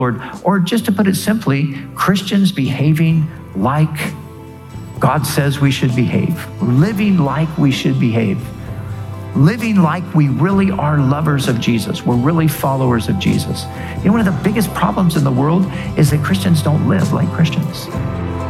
Lord. Or just to put it simply, Christians behaving like God says we should behave, living like we should behave, living like we really are lovers of Jesus. We're really followers of Jesus. You know, one of the biggest problems in the world is that Christians don't live like Christians.